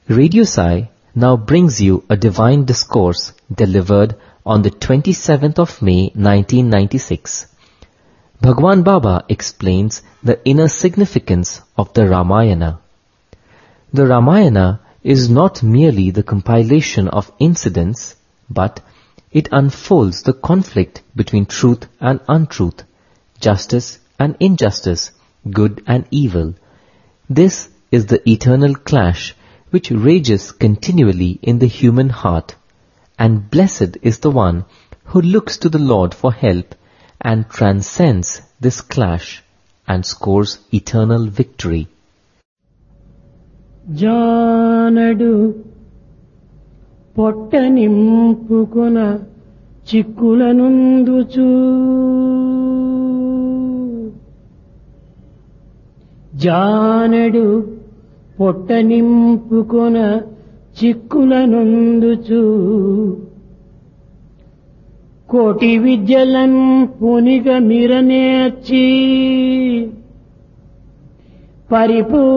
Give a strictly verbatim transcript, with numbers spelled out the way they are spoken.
Radio Sai now brings you a divine discourse delivered on the twenty-seventh of May nineteen ninety-six. Bhagwan Baba explains the inner significance of the Ramayana. The Ramayana is not merely the compilation of incidents, but it unfolds the conflict between truth and untruth, justice and injustice, good and evil. This is the eternal clash which rages continually in the human heart, and blessed is the one who looks to the Lord for help and transcends this clash and scores eternal victory. జానడు పొట్ట నింపుకొన చిక్కులనుందుచు జానడు పొట్ట నింపుకొన చిక్కులనుందుచు కోటి విద్యలన్ పునిగ మిరనేర్చి పరిపూ